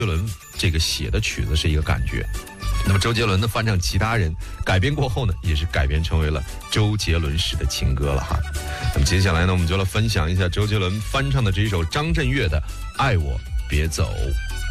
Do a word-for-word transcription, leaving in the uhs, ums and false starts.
杰伦这个写的曲子是一个感觉，那么周杰伦的翻唱其他人改编过后呢，也是改编成为了周杰伦式的情歌了哈。那么接下来呢，我们就来分享一下周杰伦翻唱的这一首张震岳的《爱我别走》。